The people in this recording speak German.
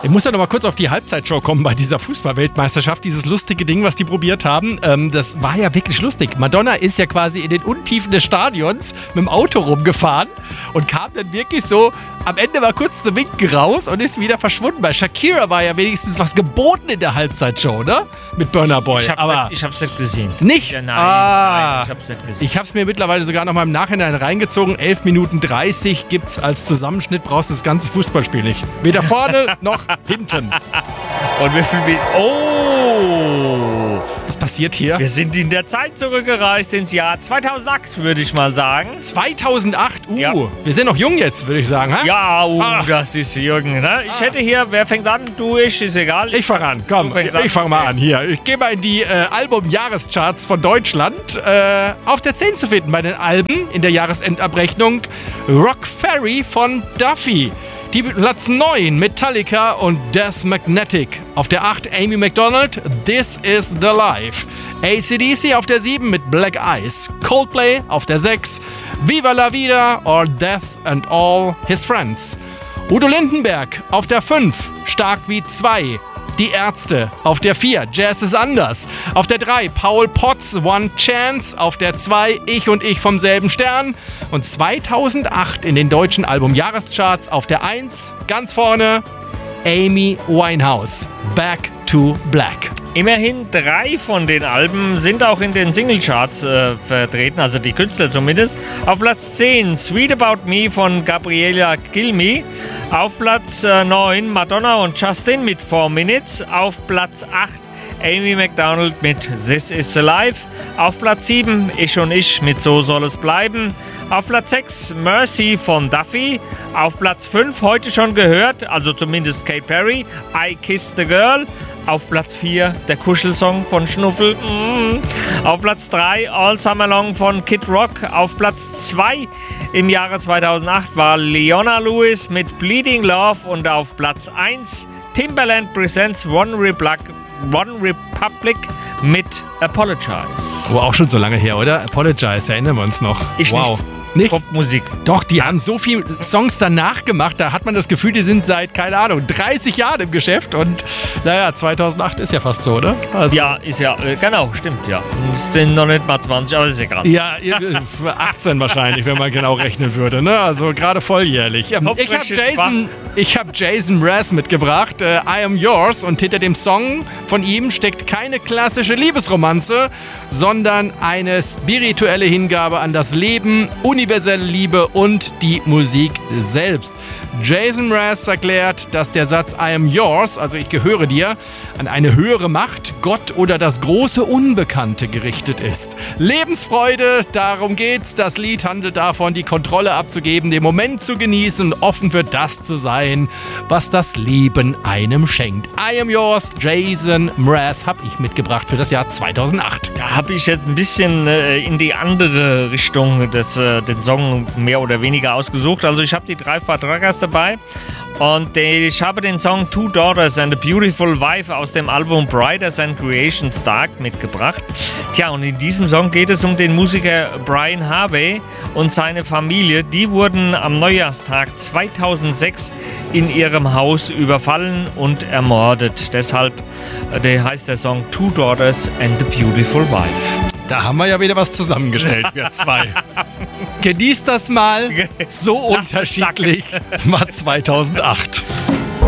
Ich muss ja noch mal kurz auf die Halbzeitshow kommen bei dieser Fußball-Weltmeisterschaft. Dieses lustige Ding, was die probiert haben, das war ja wirklich lustig. Madonna ist ja quasi in den Untiefen des Stadions mit dem Auto rumgefahren und kam dann wirklich so, am Ende war kurz zu winken raus und ist wieder verschwunden. Bei Shakira war ja wenigstens was geboten in der Halbzeitshow, ne? Mit Burna Boy. Ich hab's nicht gesehen. Nicht? Ja, nein, ich hab's nicht gesehen. Ich hab's mir mittlerweile sogar noch mal im Nachhinein reingezogen. 11 Minuten 30 gibt's als Zusammenschnitt, brauchst du das ganze Fußballspiel nicht. Weder vorne noch hinten. Und wie viel... Oh! Was passiert hier? Wir sind in der Zeit zurückgereist ins Jahr 2008, würde ich mal sagen. 2008? Ja. Wir sind noch jung jetzt, würde ich sagen. Ha? Ja, das ist Jürgen. Ne? Ich hätte hier, wer fängt an? Du, ist egal. Ich fange an, komm. Ich fange mal an. Hier, ich gehe mal in die Album-Jahrescharts von Deutschland. Auf der 10 zu finden bei den Alben in der Jahresendabrechnung Rock Ferry von Duffy. Die Platz 9, Metallica und Death Magnetic. Auf der 8, Amy Macdonald, This Is The Life. AC/DC auf der 7 mit Black Eyes. Coldplay auf der 6, Viva La Vida or Death and All His Friends. Udo Lindenberg auf der 5, Stark wie 2. Die Ärzte auf der 4, Jazz ist anders. Auf der 3, Paul Potts, One Chance. Auf der 2, Ich und ich vom selben Stern. Und 2008 in den deutschen Album-Jahrescharts auf der 1, ganz vorne, Amy Winehouse, Back to Black. Immerhin 3 von den Alben sind auch in den Singlecharts vertreten, also die Künstler zumindest. Auf Platz 10 Sweet About Me von Gabriella Cilmi. Auf Platz 9 Madonna und Justin mit 4 Minutes. Auf Platz 8 Amy Macdonald mit This Is Alive. Auf Platz 7 Ich und ich mit So soll es bleiben. Auf Platz 6 Mercy von Duffy. Auf Platz 5 heute schon gehört, also zumindest Katy Perry, I Kissed a Girl. Auf Platz 4 der Kuschelsong von Schnuffel. Auf Platz 3 All Summer Long von Kid Rock. Auf Platz 2 im Jahre 2008 war Leona Lewis mit Bleeding Love. Und auf Platz 1 Timbaland presents One Republic mit Apologize. Oh, auch schon so lange her, oder? Apologize, erinnern wir uns noch. Wow. Nicht? Popmusik. Doch, die haben so viele Songs danach gemacht, da hat man das Gefühl, die sind seit, keine Ahnung, 30 Jahren im Geschäft und naja, 2008 ist ja fast so, oder? Also, ja, ist ja, genau, stimmt, ja. Es sind noch nicht mal 20, aber ist egal. Ja, 18 wahrscheinlich, wenn man genau rechnen würde, ne? Also gerade volljährlich. Ich hab Jason Mraz mitgebracht, I Am Yours, und hinter dem Song von ihm steckt keine klassische Liebesromanze, sondern eine spirituelle Hingabe an das Leben, universelle Liebe und die Musik selbst. Jason Mraz erklärt, dass der Satz I am yours, also ich gehöre dir, an eine höhere Macht, Gott oder das große Unbekannte gerichtet ist. Lebensfreude, darum geht's. Das Lied handelt davon, die Kontrolle abzugeben, den Moment zu genießen und offen für das zu sein, was das Leben einem schenkt. I am yours, Jason Mraz, habe ich mitgebracht für das Jahr 2008. Da habe ich jetzt ein bisschen in die andere Richtung den Song mehr oder weniger ausgesucht. Also ich habe die 3 Vertraggers dabei und ich habe den Song Two Daughters and a Beautiful Wife aus dem Album Brighter and Creations Dark mitgebracht. Tja, und in diesem Song geht es um den Musiker Brian Harvey und seine Familie. Die wurden am Neujahrstag 2006 in ihrem Haus überfallen und ermordet. Deshalb heißt der Song Two Daughters and a Beautiful Wife. Da haben wir ja wieder was zusammengestellt, wir 2. Genießt das mal. So unterschiedlich war 2008.